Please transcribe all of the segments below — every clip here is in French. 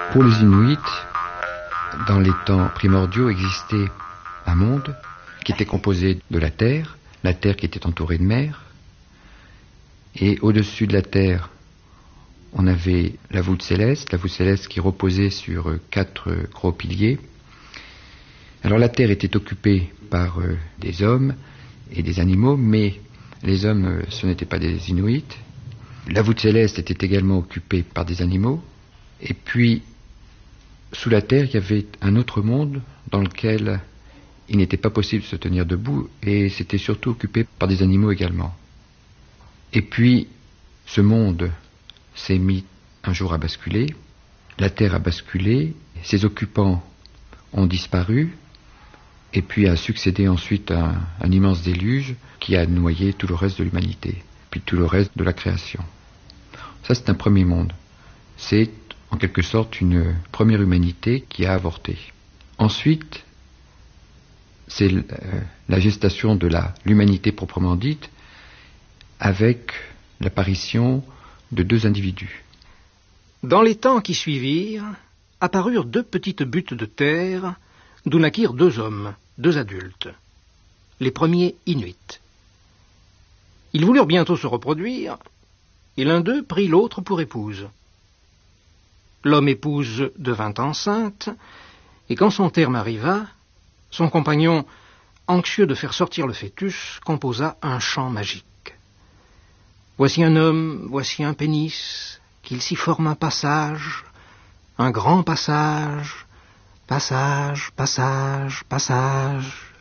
Pour les Inuits, dans les temps primordiaux, existait un monde qui était composé de la terre qui était entourée de mer, et au-dessus de la terre, on avait la voûte céleste qui reposait sur 4 gros piliers. Alors la terre était occupée par des hommes et des animaux, mais les hommes, ce n'étaient pas des Inuits. La voûte céleste était également occupée par des animaux, et puis sous la terre, il y avait un autre monde dans lequel il n'était pas possible de se tenir debout, et c'était surtout occupé par des animaux également. Et puis, ce monde s'est mis un jour à basculer, la terre a basculé, ses occupants ont disparu, et puis a succédé ensuite un immense déluge qui a noyé tout le reste de l'humanité, puis tout le reste de la création. Ça, c'est un premier monde. C'est en quelque sorte une première humanité qui a avorté. Ensuite, c'est la gestation de l'humanité proprement dite, avec l'apparition de 2 individus. Dans les temps qui suivirent, apparurent 2 petites buttes de terre, d'où naquirent 2 hommes, 2 adultes, les premiers Inuits. Ils voulurent bientôt se reproduire, et l'un d'eux prit l'autre pour épouse. L'homme épouse devint enceinte, et quand son terme arriva, son compagnon, anxieux de faire sortir le fœtus, composa un chant magique. Voici un homme, voici un pénis, qu'il s'y forme un passage, un grand passage, passage, passage, passage.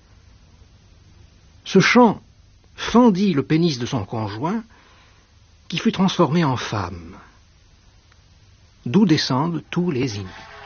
Ce chant fendit le pénis de son conjoint, qui fut transformé en femme, d'où descendent tous les Inuits.